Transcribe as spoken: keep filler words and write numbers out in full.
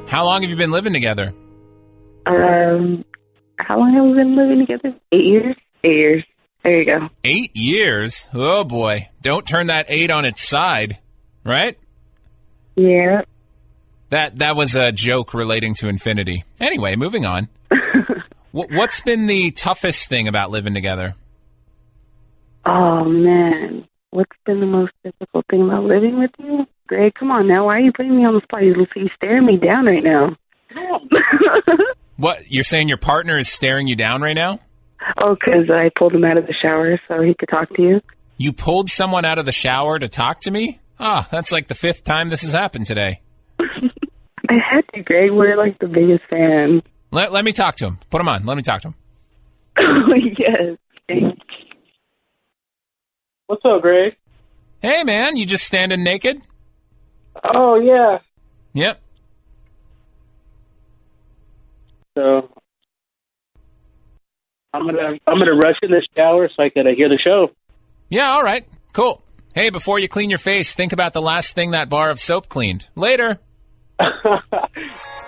How long have you been living together? Um, how long have we been living together? Eight years? Eight years. There you go. Eight years? Oh, boy. Don't turn that eight on its side, right? Yeah. That that was a joke relating to infinity. Anyway, moving on. w- what's been the toughest thing about living together? Oh, man. What's been the most difficult thing about living with you? Greg, come on now. Why are you putting me on the spot? You're staring me down right now. What? You're saying your partner is staring you down right now? Oh, because I pulled him out of the shower so he could talk to you. You pulled someone out of the shower to talk to me? Ah, that's like the fifth time this has happened today. I had to, Greg. We're like the biggest fans. Let, let me talk to him. Put him on. Let me talk to him. Oh, yes. Thanks. What's up, Greg? Hey, man, you just standing naked? Oh, yeah. Yep. So I'm gonna I'm gonna rush in the shower so I can uh, hear the show. Yeah, all right. Cool. Hey, before you clean your face, think about the last thing that bar of soap cleaned. Later.